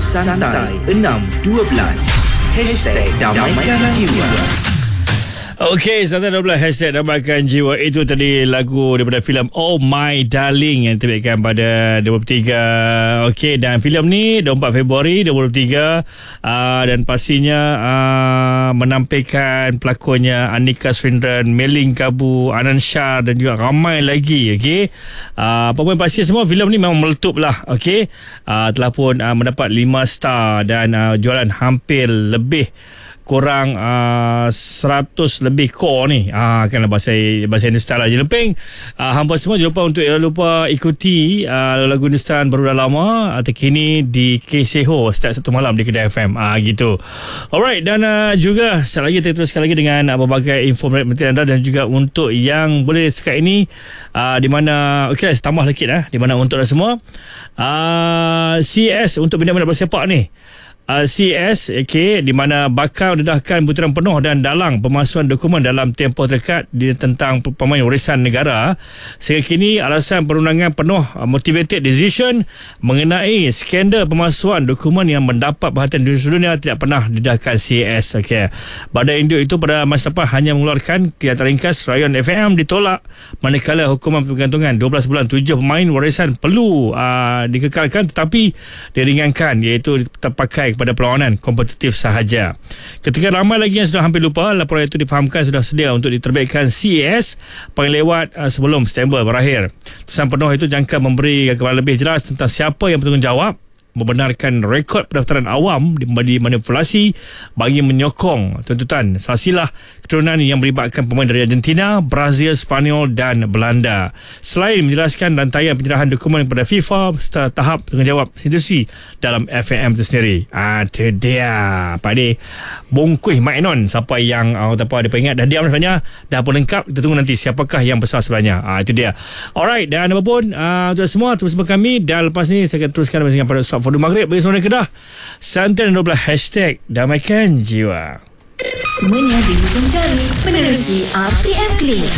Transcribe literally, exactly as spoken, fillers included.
Santai enam dua belas Hashtag Damaikan Jiwa. Okey, Santai dua belas Hashtag Damaikan Jiwa. Itu tadi lagu daripada filem Oh My Darling yang diterbitkan pada dua puluh tiga. Okey, dan filem ni dua puluh empat Februari dua ribu dua puluh tiga uh, dan pastinya uh, menampilkan pelakonnya Anika Srindran, Meling Kabu, Anand Shah dan juga ramai lagi. Okey, uh, apa pun pasti semua filem ni memang meletup lah. Okey, uh, telah pun uh, mendapat lima star dan uh, jualan hampir lebih kurang uh, seratus lebih core ni. Ah, kan bahasa bahasa Hindustan lah je lempeng. Uh, hampa semua jangan lupa untuk jangan lupa ikuti uh, lagu Hindustan baru dah lama atau kini di K S E H O setiap satu malam di Kedai F M. Ah, gitu. Alright, dan uh, juga sekali lagi kita teruskan lagi dengan uh, berbagai info menarik anda dan juga untuk yang boleh sekat ini uh, di mana okey, saya tambah sikit lah, di mana untuk anda semua uh, C S untuk bina-bina bersepak ni. Uh, C S okay, di mana bakal dedahkan butiran penuh dan dalang pemalsuan dokumen dalam tempoh dekat di, tentang pemain warisan negara. Sehingga kini alasan perundangan penuh uh, motivated decision mengenai skandal pemalsuan dokumen yang mendapat perhatian dunia dunia tidak pernah dedahkan C S. Okay. Badan induk itu pada masa depan hanya mengeluarkan kenyataan ringkas rayuan F M ditolak manakala hukuman pergantungan dua belas bulan tujuh pemain warisan perlu uh, dikekalkan tetapi diringankan, iaitu terpakai pada perlawanan kompetitif sahaja. Ketika ramai lagi yang sudah hampir lupa, laporan itu difahamkan sudah sedia untuk diterbitkan C S paling lewat uh, sebelum September berakhir. Tulisan penuh itu jangka memberi gambaran lebih jelas tentang siapa yang bertanggungjawab membenarkan rekod pendaftaran awam dimanipulasi bagi menyokong tuntutan silsilah keturunan yang melibatkan pemain dari Argentina, Brazil, Spanyol dan Belanda. Selain menjelaskan rantaian penyerahan dokumen kepada FIFA serta tahap tanggungjawab institusi dalam F A M itu sendiri. Ah, itu dia. Pak Adi bungkus mainon. Siapa yang uh, apa dia ingat dah diam sebenarnya, dah pun lengkap. Kita tunggu nanti siapakah yang besar sebenarnya. Ah, itu dia. Alright, dan apapun uh, untuk semua terus bersama kami, dan lepas ni saya akan teruskan dengan pada Ustaz Fadu Maghrib bagi semua Kedah. Santai dua belas Hashtag Damaikan Jiwa. Semuanya di hujung jari menerusi R P M Click.